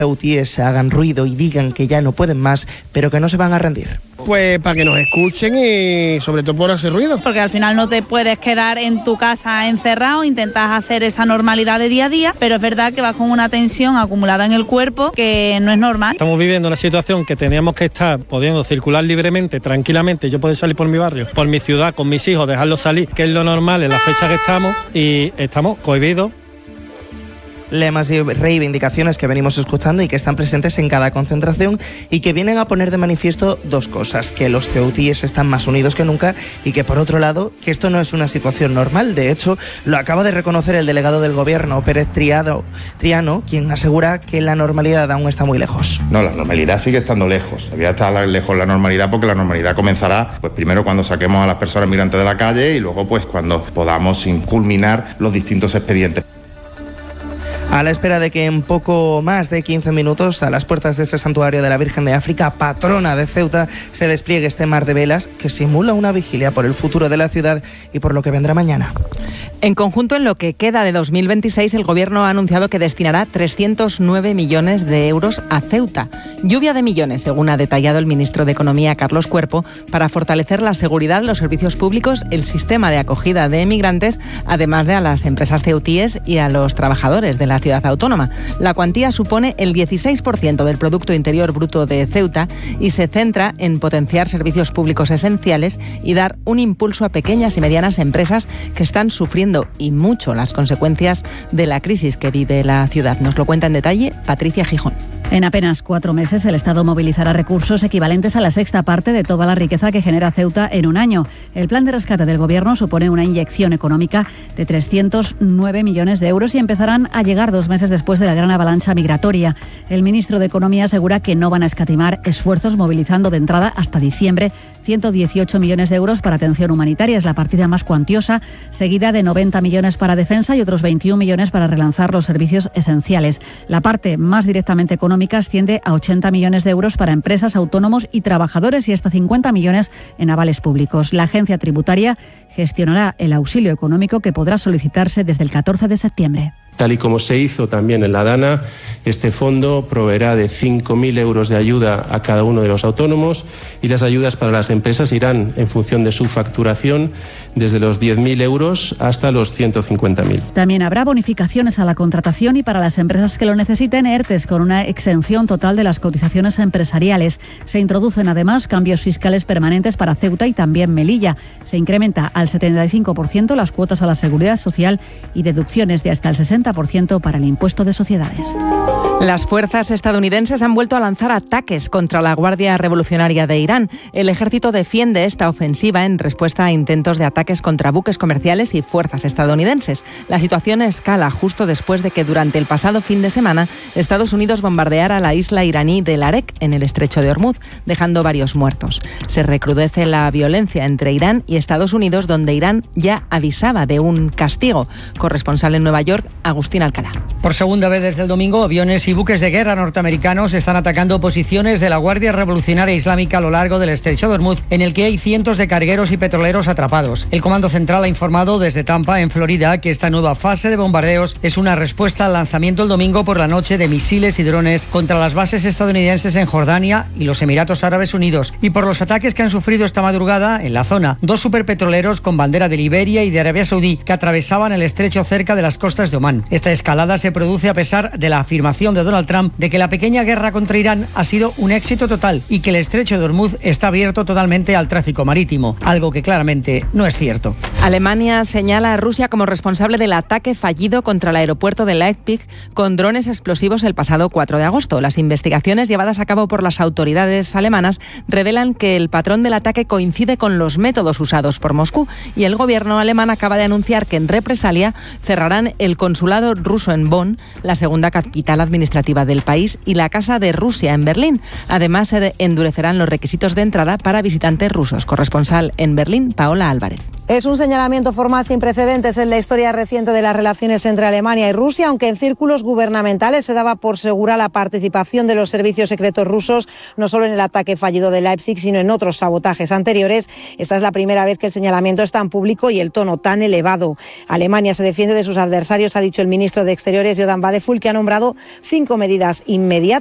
hutíes hagan ruido y digan que ya no pueden más, pero que no se van a rendir. Pues para que nos escuchen y sobre todo por hacer ruido. Porque al final no te puedes quedar en tu casa encerrado, intentas hacer esa normalidad de día a día, pero es verdad que vas con una tensión acumulada en el cuerpo que no es normal. Estamos viviendo una situación que teníamos que estar pudiendo circular libremente, tranquilamente, yo poder salir por mi barrio, por mi ciudad, con mis hijos, dejarlos salir, que es lo normal en la fecha que estamos, y estamos cohibidos. Lemas y reivindicaciones que venimos escuchando y que están presentes en cada concentración y que vienen a poner de manifiesto dos cosas: que los ceutíes están más unidos que nunca y que, por otro lado, que esto no es una situación normal. De hecho, lo acaba de reconocer el delegado del gobierno, Pérez Triano, quien asegura que la normalidad aún está muy lejos. No, la normalidad sigue estando lejos. Debería estar lejos la normalidad, porque la normalidad comenzará pues primero cuando saquemos a las personas migrantes de la calle y luego pues cuando podamos culminar los distintos expedientes. A la espera de que en poco más de 15 minutos, a las puertas de ese santuario de la Virgen de África, patrona de Ceuta, se despliegue este mar de velas que simula una vigilia por el futuro de la ciudad y por lo que vendrá mañana. En conjunto, en lo que queda de 2026, el Gobierno ha anunciado que destinará 309 millones de euros a Ceuta. Lluvia de millones, según ha detallado el ministro de Economía, Carlos Cuerpo, para fortalecer la seguridad, los servicios públicos, el sistema de acogida de emigrantes, además de a las empresas ceutíes y a los trabajadores de la ciudad autónoma. La cuantía supone el 16% del Producto Interior Bruto de Ceuta y se centra en potenciar servicios públicos esenciales y dar un impulso a pequeñas y medianas empresas que están sufriendo y mucho las consecuencias de la crisis que vive la ciudad. Nos lo cuenta en detalle Patricia Gijón. En apenas 4 meses, el Estado movilizará recursos equivalentes a la sexta parte de toda la riqueza que genera Ceuta en un año. El plan de rescate del Gobierno supone una inyección económica de 309 millones de euros y empezarán a llegar 2 meses después de la gran avalancha migratoria. El ministro de Economía asegura que no van a escatimar esfuerzos, movilizando de entrada hasta diciembre 118 millones de euros para atención humanitaria. Es la partida más cuantiosa, seguida de 90 millones para defensa y otros 21 millones para relanzar los servicios esenciales. La parte más directamente económica asciende a 80 millones de euros para empresas, autónomos y trabajadores y hasta 50 millones en avales públicos. La agencia tributaria gestionará el auxilio económico que podrá solicitarse desde el 14 de septiembre. Tal y como se hizo también en la DANA, este fondo proveerá de 5.000 euros de ayuda a cada uno de los autónomos y las ayudas para las empresas irán en función de su facturación desde los 10.000 euros hasta los 150.000. También habrá bonificaciones a la contratación y para las empresas que lo necesiten, ERTES, con una exención total de las cotizaciones empresariales. Se introducen además cambios fiscales permanentes para Ceuta y también Melilla. Se incrementa al 75% las cuotas a la seguridad social y deducciones de hasta el 60% para el impuesto de sociedades. Las fuerzas estadounidenses han vuelto a lanzar ataques contra la Guardia Revolucionaria de Irán. El ejército defiende esta ofensiva en respuesta a intentos de ataques contra buques comerciales y fuerzas estadounidenses. La situación escala justo después de que durante el pasado fin de semana Estados Unidos bombardeara la isla iraní de Larek en el estrecho de Hormuz, dejando varios muertos. Se recrudece la violencia entre Irán y Estados Unidos, donde Irán ya avisaba de un castigo. Corresponsal en Nueva York, Agustín Alcalá. Por segunda vez desde el domingo, aviones y buques de guerra norteamericanos están atacando posiciones de la Guardia Revolucionaria Islámica a lo largo del estrecho de Hormuz, en el que hay cientos de cargueros y petroleros atrapados. El Comando Central ha informado desde Tampa, en Florida, que esta nueva fase de bombardeos es una respuesta al lanzamiento el domingo por la noche de misiles y drones contra las bases estadounidenses en Jordania y los Emiratos Árabes Unidos, y por los ataques que han sufrido esta madrugada en la zona 2 superpetroleros con bandera de Liberia y de Arabia Saudí que atravesaban el estrecho cerca de las costas de Omán. Esta escalada se produce a pesar de la afirmación de Donald Trump de que la pequeña guerra contra Irán ha sido un éxito total y que el estrecho de Hormuz está abierto totalmente al tráfico marítimo, algo que claramente no es cierto. Alemania señala a Rusia como responsable del ataque fallido contra el aeropuerto de Leipzig con drones explosivos el pasado 4 de agosto. Las investigaciones llevadas a cabo por las autoridades alemanas revelan que el patrón del ataque coincide con los métodos usados por Moscú y el gobierno alemán acaba de anunciar que en represalia cerrarán el consulado ruso en Bonn, la segunda capital administrativa del país, y la Casa de Rusia en Berlín. Además, se endurecerán los requisitos de entrada para visitantes rusos. Corresponsal en Berlín, Paola Álvarez. Es un señalamiento formal sin precedentes en la historia reciente de las relaciones entre Alemania y Rusia, aunque en círculos gubernamentales se daba por segura la participación de los servicios secretos rusos, no solo en el ataque fallido de Leipzig, sino en otros sabotajes anteriores. Esta es la primera vez que el señalamiento es tan público y el tono tan elevado. Alemania se defiende de sus adversarios, ha dicho dicho el ministro de Exteriores, Jodan Vadeful, que ha nombrado 5 medidas inmediatas